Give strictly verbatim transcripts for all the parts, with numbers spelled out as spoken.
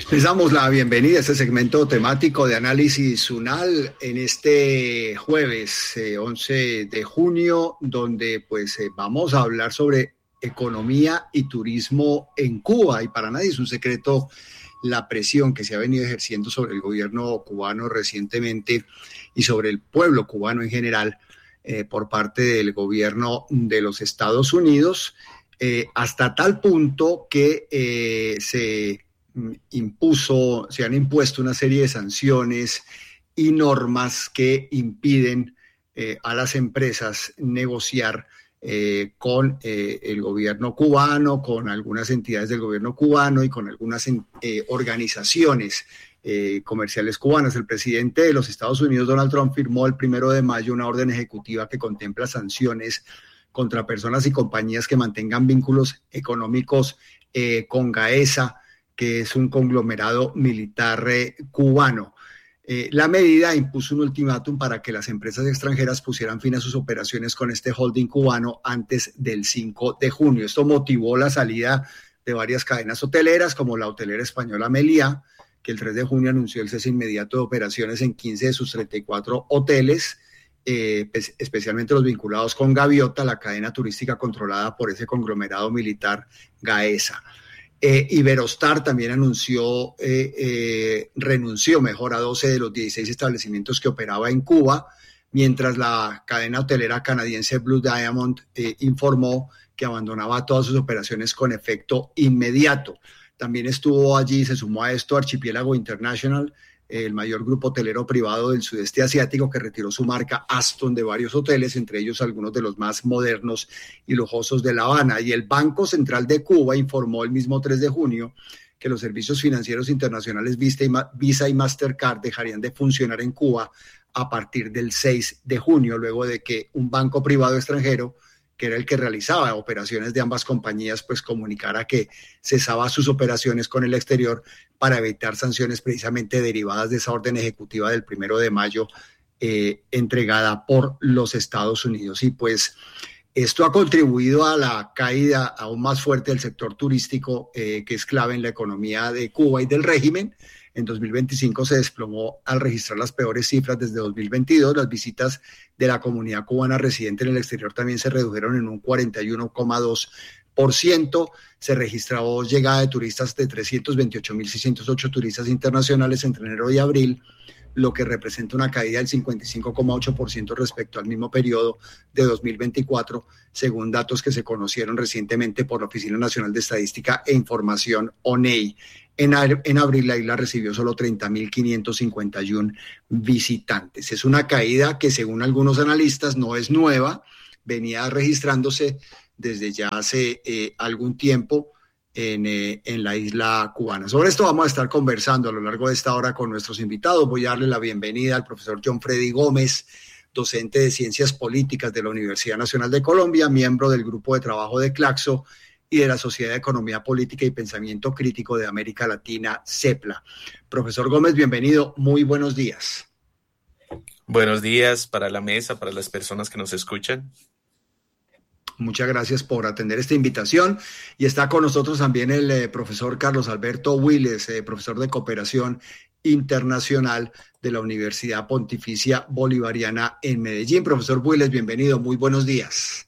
Les damos la bienvenida a este segmento temático de análisis UNAL en este jueves eh, once de junio, donde pues eh, vamos a hablar sobre economía y turismo en Cuba. Y para nadie es un secreto la presión que se ha venido ejerciendo sobre el gobierno cubano recientemente y sobre el pueblo cubano en general eh, por parte del gobierno de los Estados Unidos, eh, hasta tal punto que eh, se impuso, se han impuesto una serie de sanciones y normas que impiden eh, a las empresas negociar eh, con eh, el gobierno cubano, con algunas entidades del gobierno cubano y con algunas eh, organizaciones eh, comerciales cubanas. El presidente de los Estados Unidos, Donald Trump, firmó el primero de mayo una orden ejecutiva que contempla sanciones contra personas y compañías que mantengan vínculos económicos eh, con Gaesa, que es un conglomerado militar eh, cubano. Eh, la medida impuso un ultimátum para que las empresas extranjeras pusieran fin a sus operaciones con este holding cubano antes del cinco de junio. Esto motivó la salida de varias cadenas hoteleras, como la hotelera española Meliá, que el tres de junio anunció el cese inmediato de operaciones en quince de sus treinta y cuatro hoteles, eh, especialmente los vinculados con Gaviota, la cadena turística controlada por ese conglomerado militar Gaesa. Eh, Iberostar también anunció, eh, eh, renunció mejor a doce de los dieciséis establecimientos que operaba en Cuba, mientras la cadena hotelera canadiense Blue Diamond eh, informó que abandonaba todas sus operaciones con efecto inmediato. También estuvo allí, se sumó a esto Archipiélago International, el mayor grupo hotelero privado del sudeste asiático, que retiró su marca Aston de varios hoteles, entre ellos algunos de los más modernos y lujosos de La Habana. Y el Banco Central de Cuba informó el mismo tres de junio que los servicios financieros internacionales Visa y Mastercard dejarían de funcionar en Cuba a partir del seis de junio, luego de que un banco privado extranjero, que era el que realizaba operaciones de ambas compañías, pues comunicara que cesaba sus operaciones con el exterior para evitar sanciones precisamente derivadas de esa orden ejecutiva del primero de mayo eh, entregada por los Estados Unidos. Y pues esto ha contribuido a la caída aún más fuerte del sector turístico, eh, que es clave en la economía de Cuba y del régimen. En dos mil veinticinco se desplomó al registrar las peores cifras desde dos mil veintidós. Las visitas de la comunidad cubana residente en el exterior también se redujeron en un cuarenta y uno coma dos por ciento. Se registró llegada de turistas de trescientos veintiocho mil seiscientos ocho turistas internacionales entre enero y abril, lo que representa una caída del cincuenta y cinco coma ocho por ciento respecto al mismo periodo de dos mil veinticuatro, según datos que se conocieron recientemente por la Oficina Nacional de Estadística e Información, O N E I. En, en abril la isla recibió solo treinta mil quinientos cincuenta y uno visitantes. Es una caída que, según algunos analistas, no es nueva, venía registrándose desde ya hace eh, algún tiempo en, eh, en la isla cubana. Sobre esto vamos a estar conversando a lo largo de esta hora con nuestros invitados. Voy a darle la bienvenida al profesor John Freddy Gómez, docente de Ciencias Políticas de la Universidad Nacional de Colombia, miembro del Grupo de Trabajo de Claxo y de la Sociedad de Economía Política y Pensamiento Crítico de América Latina, CEPLA. Profesor Gómez, bienvenido, muy buenos días. Buenos días para la mesa, para las personas que nos escuchan. Muchas gracias por atender esta invitación. Y está con nosotros también el eh, profesor Carlos Alberto Willes, eh, profesor de Cooperación Internacional de la Universidad Pontificia Bolivariana en Medellín. Profesor Willes, bienvenido, muy buenos días.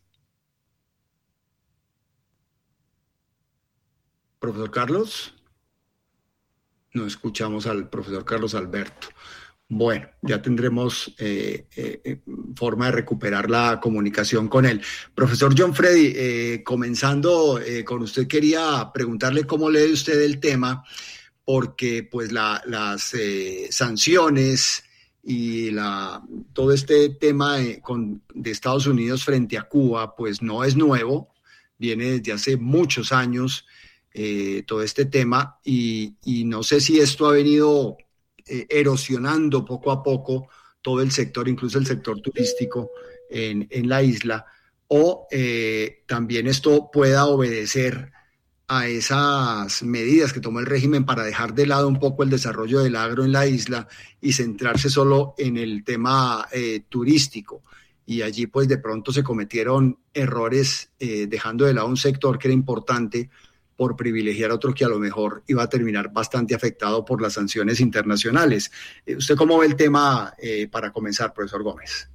Profesor Carlos, no escuchamos al profesor Carlos Alberto. Bueno, ya tendremos eh, eh, forma de recuperar la comunicación con él. Profesor John Freddy, eh, comenzando eh, con usted, quería preguntarle cómo lee usted el tema, porque pues la, las eh, sanciones y la, todo este tema de, con, de Estados Unidos frente a Cuba, pues no es nuevo, viene desde hace muchos años. Eh, todo este tema y, y no sé si esto ha venido eh, erosionando poco a poco todo el sector, incluso el sector turístico en, en la isla, o eh, también esto pueda obedecer a esas medidas que tomó el régimen para dejar de lado un poco el desarrollo del agro en la isla y centrarse solo en el tema eh, turístico. Y allí pues de pronto se cometieron errores eh, dejando de lado un sector que era importante por privilegiar a otro que a lo mejor iba a terminar bastante afectado por las sanciones internacionales. Eh, ¿Usted cómo ve el tema eh, para comenzar, profesor Gómez?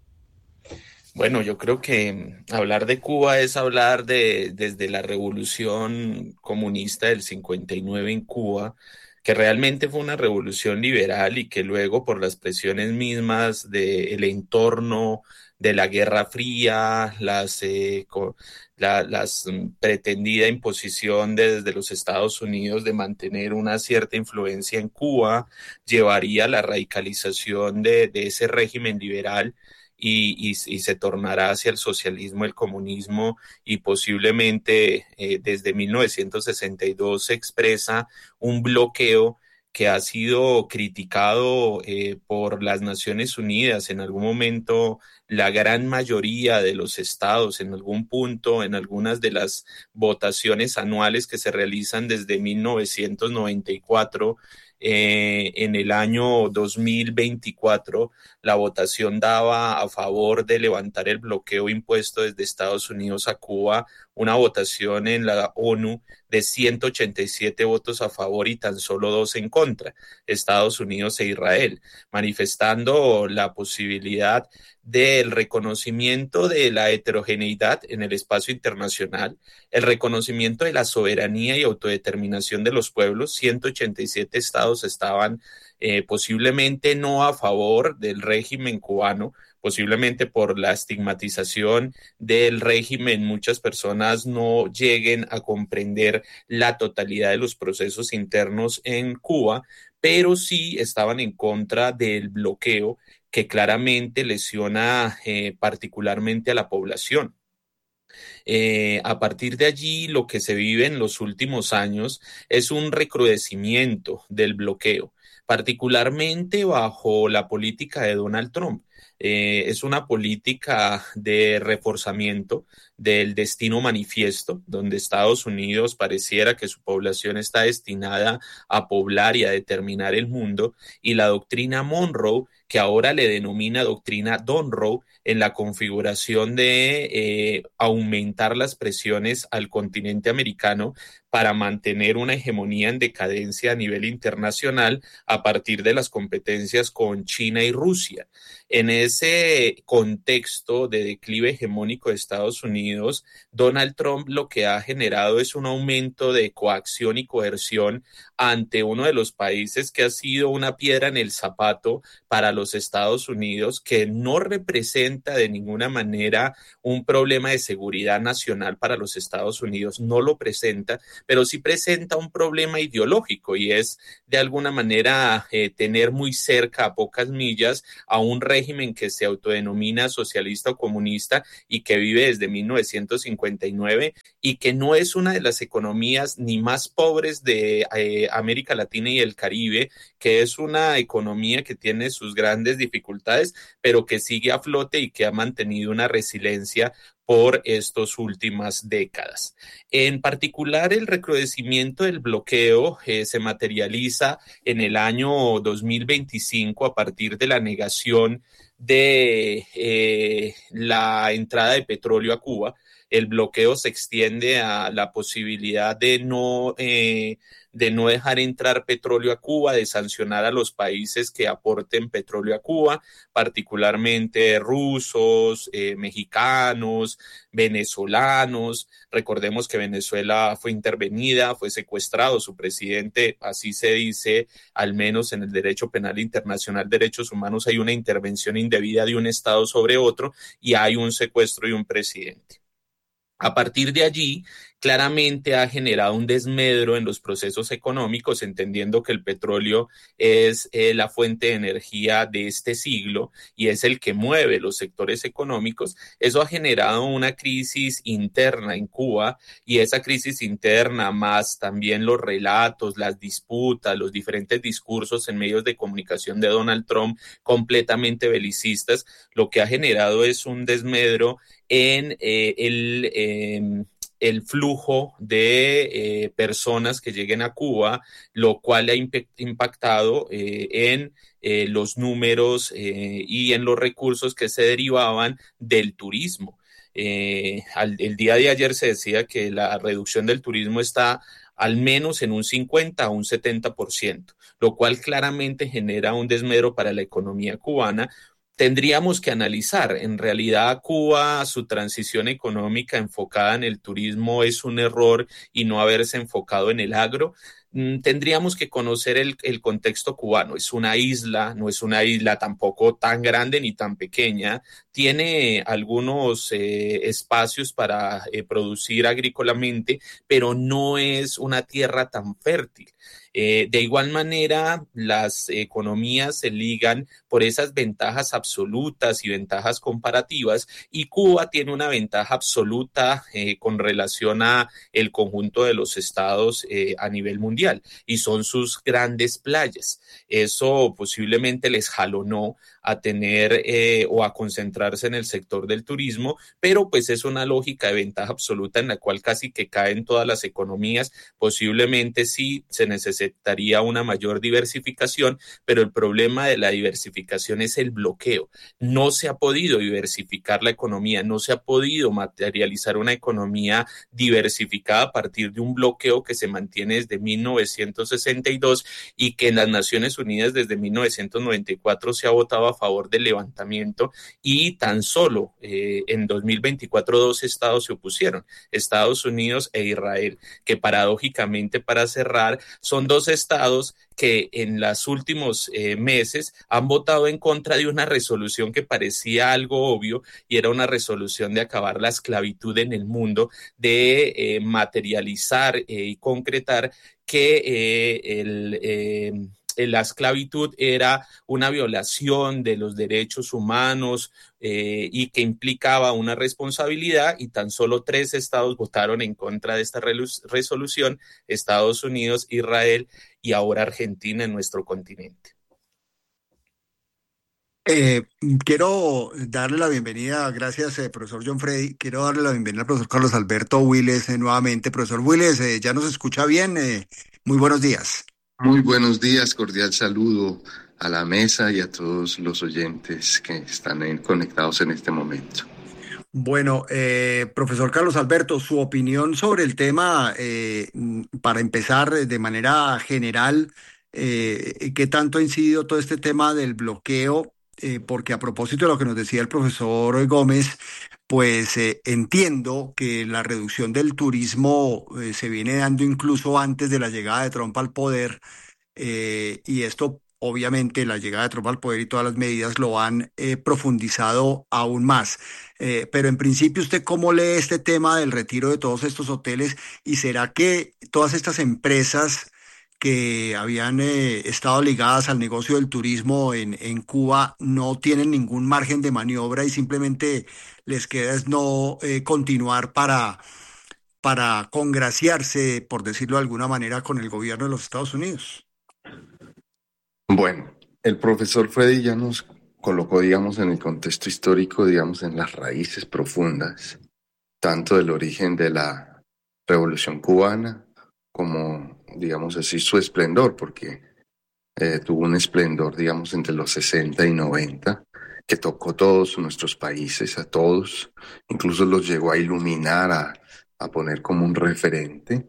Bueno, yo creo que hablar de Cuba es hablar de desde la revolución comunista del cincuenta y nueve en Cuba, que realmente fue una revolución liberal y que luego por las presiones mismas del entorno de la Guerra Fría, las, eh, co- la las, mm, pretendida imposición de- desde los Estados Unidos de mantener una cierta influencia en Cuba, llevaría a la radicalización de, de ese régimen liberal y, y, y se tornará hacia el socialismo, el comunismo y posiblemente eh, desde mil novecientos sesenta y dos se expresa un bloqueo que ha sido criticado eh, por las Naciones Unidas. En algún momento, la gran mayoría de los estados, en algún punto, en algunas de las votaciones anuales que se realizan desde mil novecientos noventa y cuatro, eh, en el año dos mil veinticuatro, la votación daba a favor de levantar el bloqueo impuesto desde Estados Unidos a Cuba, una votación en la ONU de ciento ochenta y siete votos a favor y tan solo dos en contra, Estados Unidos e Israel, manifestando la posibilidad del reconocimiento de la heterogeneidad en el espacio internacional, el reconocimiento de la soberanía y autodeterminación de los pueblos. ciento ochenta y siete estados estaban eh, posiblemente no a favor del régimen cubano, posiblemente por la estigmatización del régimen, muchas personas no lleguen a comprender la totalidad de los procesos internos en Cuba, pero sí estaban en contra del bloqueo que claramente lesiona eh, particularmente a la población. Eh, a partir de allí, lo que se vive en los últimos años es un recrudecimiento del bloqueo, particularmente bajo la política de Donald Trump. Eh, es una política de reforzamiento del destino manifiesto, donde Estados Unidos pareciera que su población está destinada a poblar y a determinar el mundo, y la doctrina Monroe, que ahora le denomina doctrina Donroe, en la configuración de eh, aumentar las presiones al continente americano para mantener una hegemonía en decadencia a nivel internacional a partir de las competencias con China y Rusia. En ese contexto de declive hegemónico de Estados Unidos, Donald Trump lo que ha generado es un aumento de coacción y coerción ante uno de los países que ha sido una piedra en el zapato para los Estados Unidos, que no representa de ninguna manera un problema de seguridad nacional para los Estados Unidos, no lo presenta, pero sí presenta un problema ideológico, y es de alguna manera eh, tener muy cerca, a pocas millas, a un régimen que se autodenomina socialista o comunista y que vive desde mil novecientos cincuenta y nueve y que no es una de las economías ni más pobres de eh, América Latina y el Caribe, que es una economía que tiene sus grandes dificultades, pero que sigue a flote y que ha mantenido una resiliencia por estas últimas décadas. En particular, el recrudecimiento del bloqueo eh, se materializa en el año dos mil veinticinco a partir de la negación de eh, la entrada de petróleo a Cuba. El bloqueo se extiende a la posibilidad de no, eh, de no dejar entrar petróleo a Cuba, de sancionar a los países que aporten petróleo a Cuba, particularmente rusos, eh, mexicanos, venezolanos. Recordemos que Venezuela fue intervenida, fue secuestrado su presidente, así se dice, al menos en el derecho penal internacional, derechos humanos, hay una intervención indebida de un Estado sobre otro y hay un secuestro de un presidente. A partir de allí, claramente ha generado un desmedro en los procesos económicos, entendiendo que el petróleo es eh, la fuente de energía de este siglo y es el que mueve los sectores económicos. Eso ha generado una crisis interna en Cuba, y esa crisis interna, más también los relatos, las disputas, los diferentes discursos en medios de comunicación de Donald Trump completamente belicistas, lo que ha generado es un desmedro en eh, el, eh, el flujo de eh, personas que lleguen a Cuba, lo cual ha imp- impactado eh, en eh, los números eh, y en los recursos que se derivaban del turismo. Eh, al, el día de ayer se decía que la reducción del turismo está al menos en un cincuenta a un setenta por ciento, lo cual claramente genera un desmedro para la economía cubana. Tendríamos que analizar, en realidad Cuba, su transición económica enfocada en el turismo es un error y no haberse enfocado en el agro. Tendríamos que conocer el, el contexto cubano. Es una isla, no es una isla tampoco tan grande ni tan pequeña. Tiene algunos eh, espacios para eh, producir agrícolamente, pero no es una tierra tan fértil. Eh, de igual manera, las economías se ligan por esas ventajas absolutas y ventajas comparativas, y Cuba tiene una ventaja absoluta eh, con relación a el conjunto de los estados eh, a nivel mundial, y son sus grandes playas. Eso posiblemente les jalonó a tener eh, o a concentrarse en el sector del turismo, pero pues es una lógica de ventaja absoluta en la cual casi que caen todas las economías. Posiblemente sí se necesitaría una mayor diversificación, pero el problema de la diversificación es el bloqueo. No se ha podido diversificar la economía, no se ha podido materializar una economía diversificada a partir de un bloqueo que se mantiene desde mil novecientos sesenta y dos y que en las Naciones Unidas desde mil novecientos noventa y cuatro se ha votado a favor del levantamiento, y tan solo eh, en dos mil veinticuatro dos estados se opusieron, Estados Unidos e Israel, que paradójicamente, para cerrar, son dos estados que en los últimos eh, meses han votado en contra de una resolución que parecía algo obvio, y era una resolución de acabar la esclavitud en el mundo, de eh, materializar eh, y concretar que eh, el... Eh, la esclavitud era una violación de los derechos humanos eh, y que implicaba una responsabilidad, y tan solo tres estados votaron en contra de esta resolución: Estados Unidos, Israel y ahora Argentina en nuestro continente. Eh, quiero darle la bienvenida, gracias, eh, profesor John Freddy. Quiero darle la bienvenida al profesor Carlos Alberto Willes eh, nuevamente. Profesor Willes, eh, ¿ya nos escucha bien? Eh, muy buenos días. Muy buenos días, cordial saludo a la mesa y a todos los oyentes que están en, conectados en este momento. Bueno, eh, profesor Carlos Alberto, su opinión sobre el tema, eh, para empezar de manera general, eh, ¿qué tanto ha incidido todo este tema del bloqueo? Eh, porque a propósito de lo que nos decía el profesor Gómez, pues eh, entiendo que la reducción del turismo eh, se viene dando incluso antes de la llegada de Trump al poder, eh, y esto, obviamente, la llegada de Trump al poder y todas las medidas lo han eh, profundizado aún más. Eh, pero en principio, ¿usted cómo lee este tema del retiro de todos estos hoteles? ¿Y será que todas estas empresas que habían eh, estado ligadas al negocio del turismo en, en Cuba no tienen ningún margen de maniobra y simplemente les queda es no eh, continuar para, para congraciarse, por decirlo de alguna manera, con el gobierno de los Estados Unidos? Bueno, el profesor Freddy ya nos colocó, digamos, en el contexto histórico, digamos, en las raíces profundas, tanto del origen de la Revolución Cubana como, digamos así, su esplendor, porque eh, tuvo un esplendor, digamos, entre los sesenta y noventa, que tocó todos nuestros países, a todos, incluso los llegó a iluminar, a, a poner como un referente.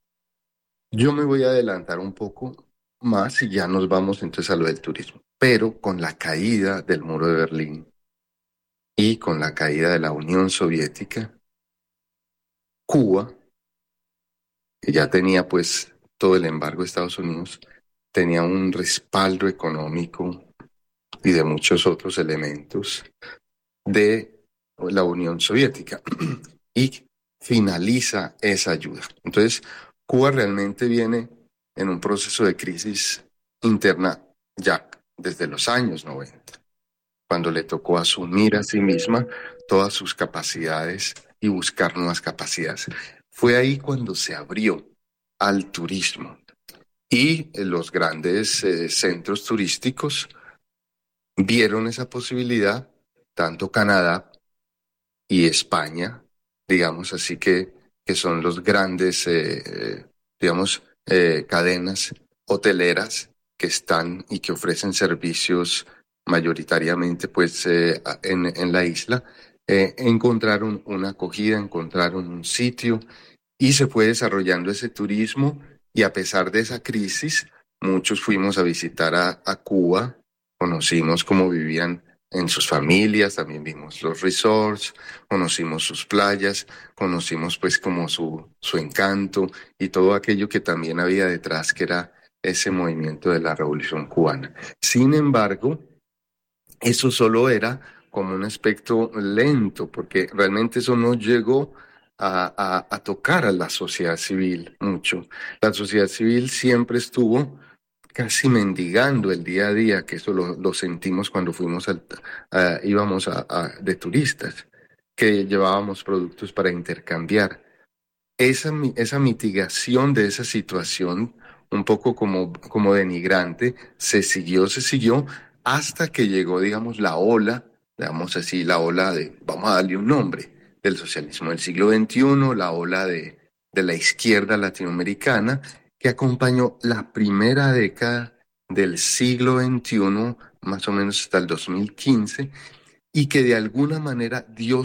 Yo me voy a adelantar un poco más y ya nos vamos entonces a lo del turismo. Pero con la caída del muro de Berlín y con la caída de la Unión Soviética, Cuba, que ya tenía pues todo el embargo de Estados Unidos, tenía un respaldo económico y de muchos otros elementos de la Unión Soviética, y finaliza esa ayuda. Entonces, Cuba realmente viene en un proceso de crisis interna ya desde los años noventa, cuando le tocó asumir a sí misma todas sus capacidades y buscar nuevas capacidades. Fue ahí cuando se abrió al turismo, y los grandes eh, centros turísticos vieron esa posibilidad, tanto Canadá y España, digamos así, que, que son los grandes, eh, digamos, eh, cadenas hoteleras que están y que ofrecen servicios mayoritariamente pues eh, en, en la isla, eh, encontraron una acogida, encontraron un sitio y se fue desarrollando ese turismo, y a pesar de esa crisis, muchos fuimos a visitar a, a Cuba, conocimos cómo vivían en sus familias, también vimos los resorts, conocimos sus playas, conocimos pues como su, su encanto y todo aquello que también había detrás, que era ese movimiento de la Revolución Cubana. Sin embargo, eso solo era como un aspecto lento, porque realmente eso no llegó a, a, a tocar a la sociedad civil mucho. La sociedad civil siempre estuvo casi mendigando el día a día, que eso lo, lo sentimos cuando fuimos al, a, íbamos a, a, de turistas, que llevábamos productos para intercambiar. Esa, esa mitigación de esa situación, un poco como, como denigrante, se siguió, se siguió, hasta que llegó, digamos, la ola, digamos así, la ola de, vamos a darle un nombre, del socialismo del siglo veintiuno, la ola de, de la izquierda latinoamericana, que acompañó la primera década del siglo veintiuno, más o menos hasta el dos mil quince, y que de alguna manera dio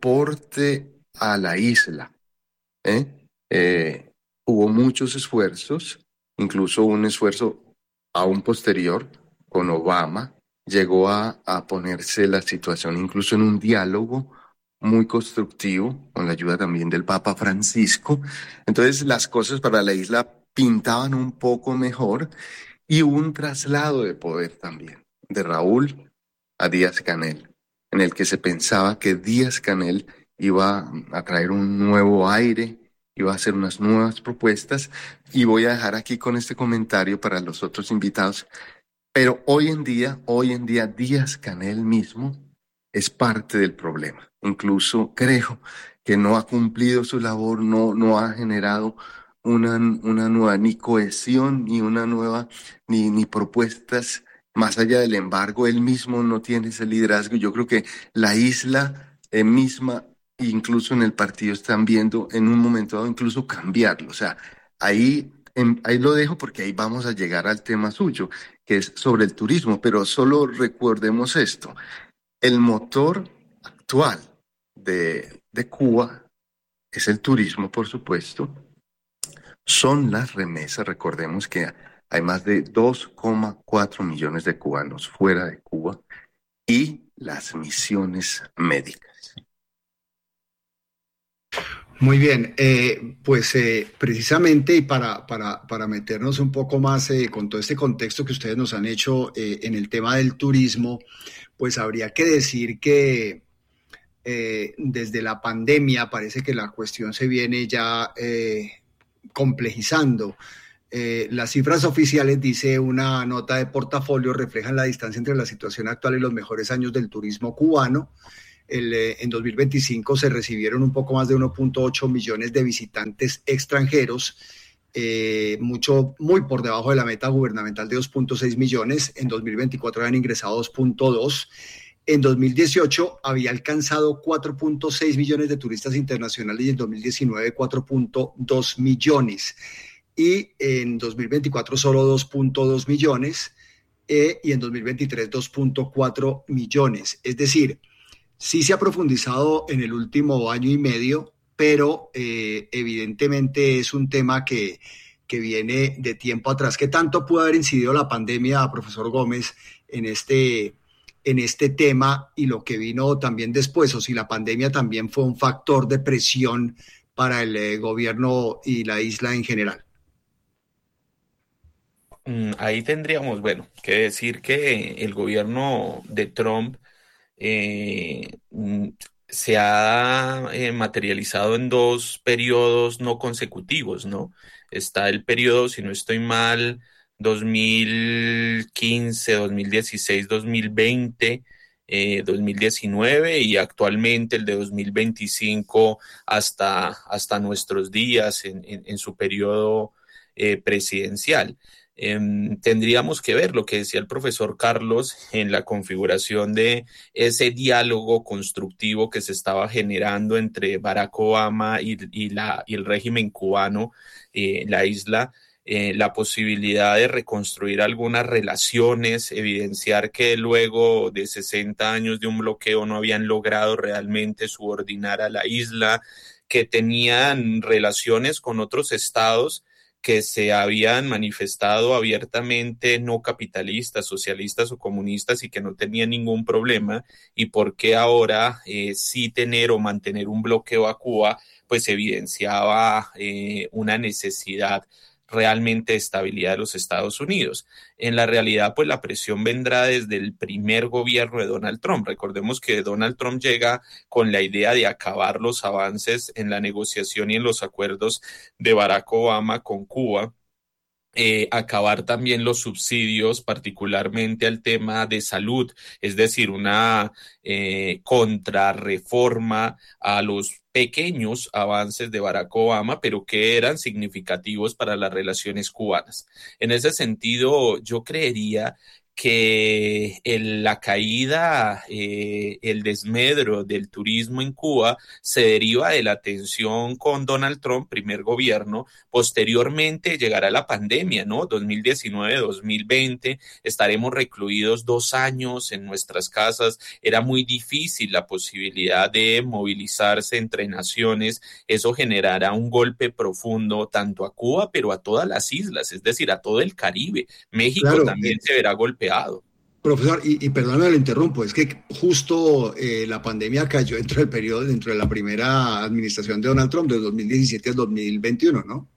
soporte a la isla. ¿Eh? Eh, hubo muchos esfuerzos, incluso un esfuerzo aún posterior con Obama, llegó a, a ponerse la situación incluso en un diálogo muy constructivo, con la ayuda también del Papa Francisco. Entonces las cosas para la isla pintaban un poco mejor, y hubo un traslado de poder también, de Raúl a Díaz-Canel, en el que se pensaba que Díaz-Canel iba a traer un nuevo aire, iba a hacer unas nuevas propuestas, y voy a dejar aquí con este comentario para los otros invitados. Pero hoy en día, hoy en día Díaz-Canel mismo es parte del problema. Incluso creo que no ha cumplido su labor, no, no ha generado una, una nueva ni cohesión, ni una nueva, ni, ni propuestas. Más allá del embargo, él mismo no tiene ese liderazgo. Yo creo que la isla eh, misma, incluso en el partido, están viendo en un momento dado incluso cambiarlo. O sea, ahí, en, ahí lo dejo, porque ahí vamos a llegar al tema suyo, que es sobre el turismo, pero solo recordemos esto. El motor actual de, de Cuba es el turismo, por supuesto, son las remesas. Recordemos que hay más de dos coma cuatro millones de cubanos fuera de Cuba, y las misiones médicas. Muy bien, eh, pues eh, precisamente y para, para, para meternos un poco más eh, con todo este contexto que ustedes nos han hecho eh, en el tema del turismo, pues habría que decir que eh, desde la pandemia parece que la cuestión se viene ya eh, complejizando. Eh, las cifras oficiales, dice una nota de portafolio, reflejan la distancia entre la situación actual y los mejores años del turismo cubano. El, eh, en dos mil veinticinco se recibieron un poco más de uno punto ocho millones de visitantes extranjeros, eh, mucho, muy por debajo de la meta gubernamental de dos punto seis millones. En dos mil veinticuatro habían ingresado dos punto dos. En dos mil dieciocho había alcanzado cuatro punto seis millones de turistas internacionales, y en dos mil diecinueve cuatro punto dos millones. Y en dos mil veinticuatro solo dos punto dos millones, eh, y en dos mil veintitrés dos punto cuatro millones. Es decir, sí se ha profundizado en el último año y medio, pero eh, evidentemente es un tema que, que viene de tiempo atrás. ¿Qué tanto pudo haber incidido la pandemia, profesor Gómez, en este, en este tema y lo que vino también después? O si la pandemia también fue un factor de presión para el eh, gobierno y la isla en general. Ahí tendríamos, bueno, que decir que el gobierno de Trump eh, se ha eh, materializado en dos periodos no consecutivos, ¿no? Está el periodo, si no estoy mal, dos mil quince, dos mil dieciséis, dos mil veinte, eh, dos mil diecinueve, y actualmente el de dos mil veinticinco hasta, hasta nuestros días en, en, en su periodo eh, presidencial. Eh, tendríamos que ver lo que decía el profesor Carlos en la configuración de ese diálogo constructivo que se estaba generando entre Barack Obama y, y, la, y el régimen cubano, eh, la isla, eh, la posibilidad de reconstruir algunas relaciones, evidenciar que luego de sesenta años de un bloqueo no habían logrado realmente subordinar a la isla, que tenían relaciones con otros estados que se habían manifestado abiertamente no capitalistas, socialistas o comunistas y que no tenían ningún problema, y por qué ahora eh, sí tener o mantener un bloqueo a Cuba, pues evidenciaba eh, una necesidad realmente de estabilidad de los Estados Unidos. En la realidad, pues la presión vendrá desde el primer gobierno de Donald Trump. Recordemos que Donald Trump llega con la idea de acabar los avances en la negociación y en los acuerdos de Barack Obama con Cuba. Eh, acabar también los subsidios, particularmente al tema de salud, es decir, una eh, contrarreforma a los pequeños avances de Barack Obama, pero que eran significativos para las relaciones cubanas. En ese sentido, yo creería que el, la caída, eh, el desmedro del turismo en Cuba se deriva de la tensión con Donald Trump, primer gobierno. Posteriormente llegará la pandemia, ¿no? dos mil diecinueve, dos mil veinte, estaremos recluidos dos años en nuestras casas. Era muy difícil la posibilidad de movilizarse entre naciones. Eso generará un golpe profundo tanto a Cuba, pero a todas las islas, es decir, a todo el Caribe. México Claro, también eh, se verá golpeado. Profesor, y, y perdóname, lo interrumpo, es que justo eh, la pandemia cayó dentro del periodo, dentro de la primera administración de Donald Trump, de dos mil diecisiete al dos mil veintiuno, ¿no?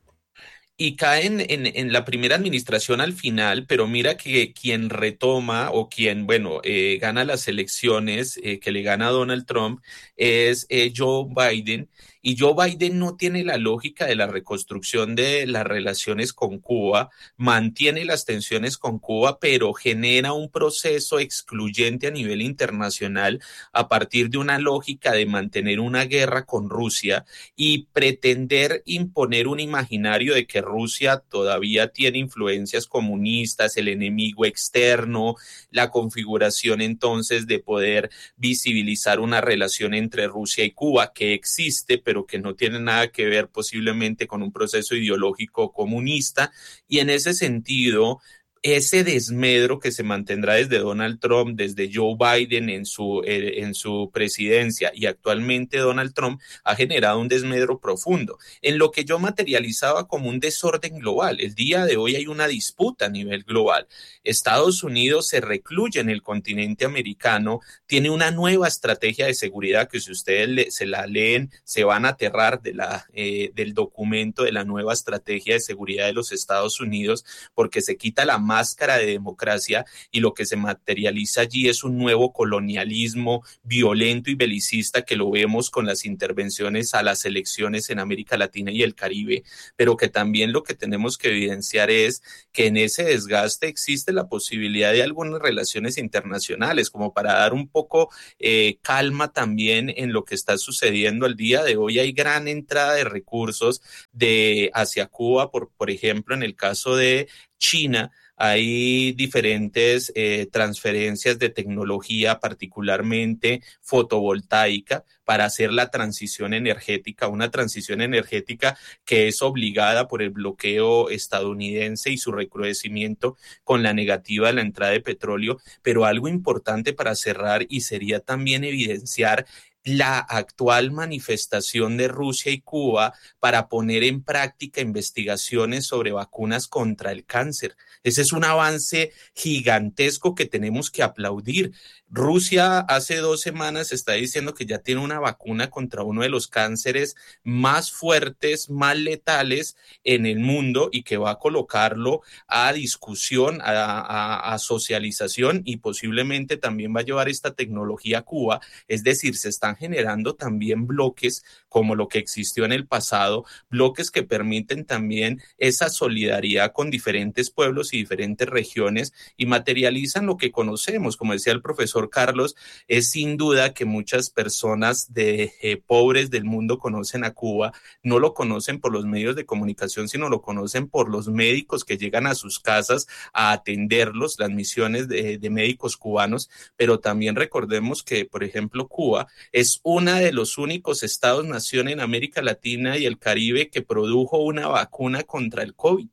Y caen en, en la primera administración al final, pero mira que quien retoma o quien, bueno, eh, gana las elecciones, eh, que le gana a Donald Trump, es eh, Joe Biden. Y Joe Biden no tiene la lógica de la reconstrucción de las relaciones con Cuba, mantiene las tensiones con Cuba, pero genera un proceso excluyente a nivel internacional a partir de una lógica de mantener una guerra con Rusia y pretender imponer un imaginario de que Rusia todavía tiene influencias comunistas, el enemigo externo, la configuración entonces de poder visibilizar una relación entre Rusia y Cuba que existe, pero que no tiene nada que ver posiblemente con un proceso ideológico comunista. Y en ese sentido, ese desmedro que se mantendrá desde Donald Trump, desde Joe Biden en su, eh, en su presidencia y actualmente Donald Trump, ha generado un desmedro profundo en lo que yo materializaba como un desorden global. El día de hoy hay una disputa a nivel global. Estados Unidos se recluye en el continente americano, tiene una nueva estrategia de seguridad que si ustedes le, se la leen, se van a aterrar de la, eh, del documento de la nueva estrategia de seguridad de los Estados Unidos, porque se quita la máscara de democracia y lo que se materializa allí es un nuevo colonialismo violento y belicista que lo vemos con las intervenciones a las elecciones en América Latina y el Caribe, pero que también lo que tenemos que evidenciar es que en ese desgaste existe la posibilidad de algunas relaciones internacionales, como para dar un poco eh, calma también en lo que está sucediendo al día de hoy. Hay gran entrada de recursos de hacia Cuba, por, por ejemplo, en el caso de China, hay diferentes eh, transferencias de tecnología, particularmente fotovoltaica, para hacer la transición energética, una transición energética que es obligada por el bloqueo estadounidense y su recrudecimiento con la negativa de la entrada de petróleo. Pero algo importante para cerrar, y sería también evidenciar la actual manifestación de Rusia y Cuba para poner en práctica investigaciones sobre vacunas contra el cáncer. Ese es un avance gigantesco que tenemos que aplaudir. Rusia hace dos semanas está diciendo que ya tiene una vacuna contra uno de los cánceres más fuertes, más letales en el mundo, y que va a colocarlo a discusión, a, a, a socialización, y posiblemente también va a llevar esta tecnología a Cuba. Es decir, se están generando también bloques como lo que existió en el pasado, bloques que permiten también esa solidaridad con diferentes pueblos y diferentes regiones y materializan lo que conocemos. Como decía el profesor Carlos, es sin duda que muchas personas de eh, pobres del mundo conocen a Cuba, no lo conocen por los medios de comunicación, sino lo conocen por los médicos que llegan a sus casas a atenderlos, las misiones de, de médicos cubanos. Pero también recordemos que, por ejemplo, Cuba es uno de los únicos estados-nación en América Latina y el Caribe que produjo una vacuna contra el COVID.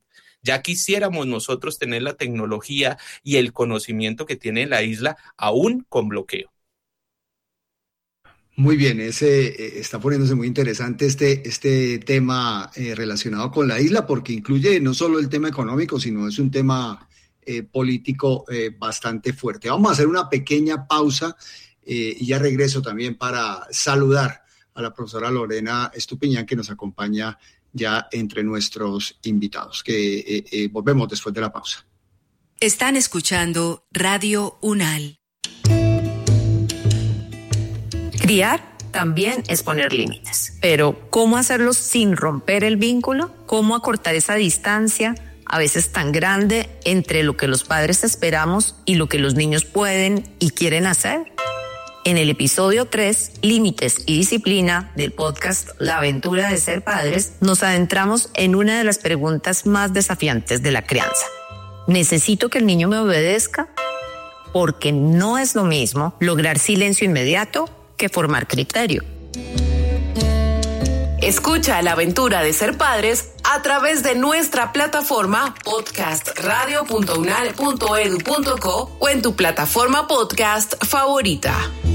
Ya quisiéramos nosotros tener la tecnología y el conocimiento que tiene la isla, aún con bloqueo. Muy bien, ese eh, está poniéndose muy interesante este, este tema eh, relacionado con la isla, porque incluye no solo el tema económico, sino es un tema eh, político eh, bastante fuerte. Vamos a hacer una pequeña pausa eh, y ya regreso también para saludar a la profesora Lorena Estupiñán, que nos acompaña ya entre nuestros invitados, que eh, eh, volvemos después de la pausa. Están escuchando Radio UNAL. Criar también es poner límites, pero ¿cómo hacerlos sin romper el vínculo? ¿Cómo acortar esa distancia, a veces tan grande, entre lo que los padres esperamos y lo que los niños pueden y quieren hacer? En el episodio tres, Límites y Disciplina, del podcast La aventura de ser padres, nos adentramos en una de las preguntas más desafiantes de la crianza. ¿Necesito que el niño me obedezca? Porque no es lo mismo lograr silencio inmediato que formar criterio. Escucha La aventura de ser padres a través de nuestra plataforma podcast radio punto unal punto edu punto co o en tu plataforma podcast favorita.